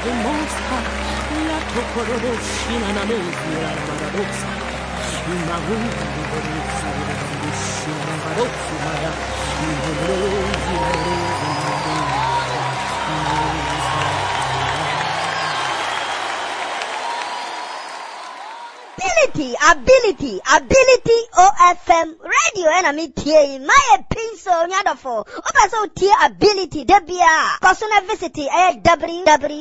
Ability OFM radio and I'm here my pencil nyadofo oba so tie ability debia cause na visit www